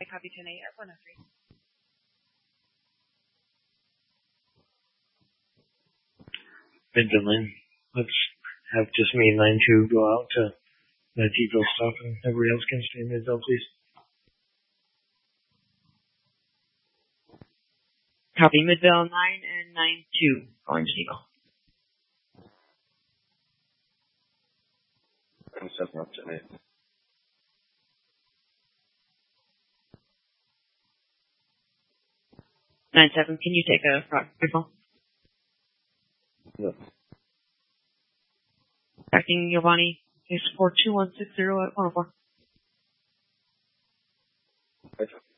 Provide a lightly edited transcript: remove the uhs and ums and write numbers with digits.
copy 10-8 at 103. Midville line. Let's have just me and line 2 go out to let T-Ville stop and everybody else can stay in Midville, please. Copy Midville 9 and 9-2 going to T-Ville. 7 up to 8. 9-7, can you take a rifle? No. Tracking Giovanni is 42160 at 104. Right.